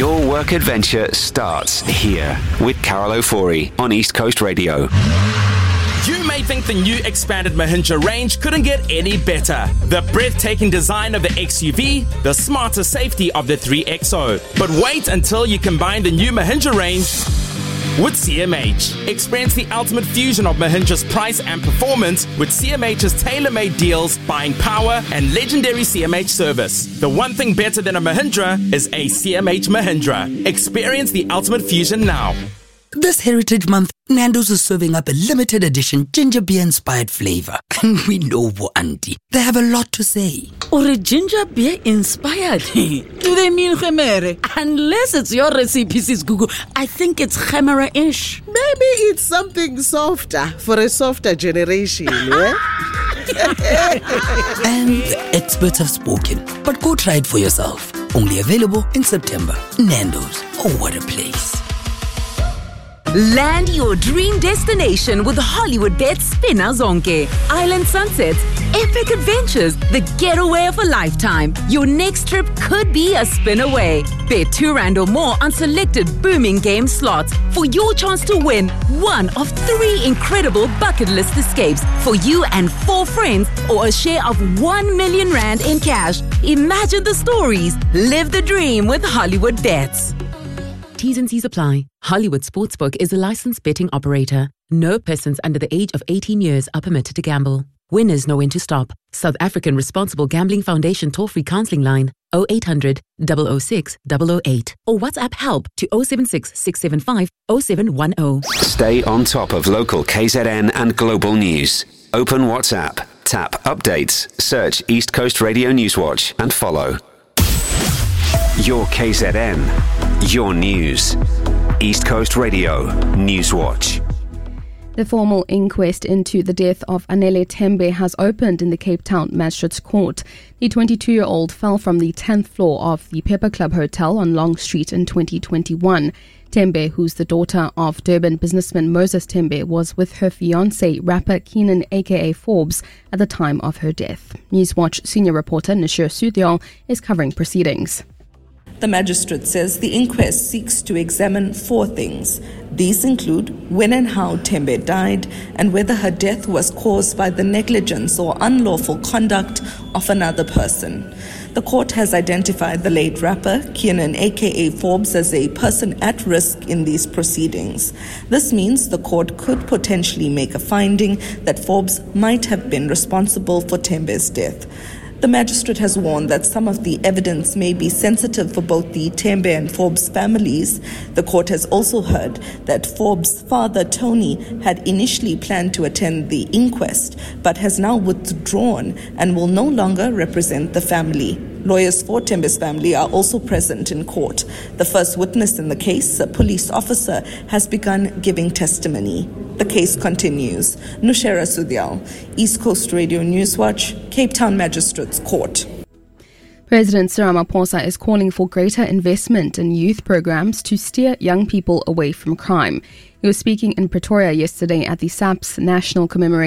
Your work adventure starts here with Carol O'Forey on East Coast Radio. You may think the new expanded Mahindra range couldn't get any better. The breathtaking design of the XUV, the smarter safety of the 3XO. But wait until you combine the new Mahindra range with CMH. Experience the ultimate fusion of Mahindra's price and performance with CMH's tailor-made deals, buying power, and legendary CMH service. The one thing better than a Mahindra is a CMH Mahindra. Experience the ultimate fusion now. This Heritage Month, Nando's is serving up a limited edition ginger beer inspired flavor. And we know Bo Auntie, they have a lot to say. Or a ginger beer inspired? Do they mean Gemere? Unless it's your recipe, Sis Gugu, I think it's Gemere-ish. Maybe it's something softer for a softer generation, yeah? And the experts have spoken, but go try it for yourself. Only available in September. Nando's, oh what a place. Land your dream destination with Hollywoodbets Spinner Zonke. Island sunsets, epic adventures, the getaway of a lifetime. Your next trip could be a spin away. Bet R2 or more on selected booming game slots for your chance to win one of 3 incredible bucket list escapes for you and 4 friends, or a share of 1 million rand in cash. Imagine the stories. Live the dream with Hollywoodbets. T's and C's apply. Hollywood Sportsbook is a licensed betting operator. No persons under the age of 18 years are permitted to gamble. Winners know when to stop. South African Responsible Gambling Foundation toll-free counselling line 0800 006 008 or WhatsApp help to 076 675 0710. Stay on top of local KZN and global news. Open WhatsApp, tap updates, search East Coast Radio Newswatch and follow. Your KZN, your news. East Coast Radio Newswatch. The formal inquest into the death of Anele Tembe has opened in the Cape Town Magistrates Court. The 22-year-old fell from the 10th floor of the Pepper Club Hotel on Long Street in 2021. Tembe, who's the daughter of Durban businessman Moses Tembe, was with her fiancé, rapper Keenan aka Forbes, at the time of her death. Newswatch senior reporter Nashir Sudhyal is covering proceedings. The magistrate says the inquest seeks to examine 4 things. These include when and how Tembe died and whether her death was caused by the negligence or unlawful conduct of another person. The court has identified the late rapper, Keenan aka Forbes, as a person at risk in these proceedings. This means the court could potentially make a finding that Forbes might have been responsible for Tembe's death. The magistrate has warned that some of the evidence may be sensitive for both the Tembe and Forbes families. The court has also heard that Forbes' father, Tony, had initially planned to attend the inquest, but has now withdrawn and will no longer represent the family. Lawyers for Tembe's family are also present in court. The first witness in the case, a police officer, has begun giving testimony. The case continues. Nushera Sudhyal, East Coast Radio Newswatch, Cape Town Magistrates Court. President Cyril Ramaphosa is calling for greater investment in youth programs to steer young people away from crime. He was speaking in Pretoria yesterday at the SAPS National Commemoration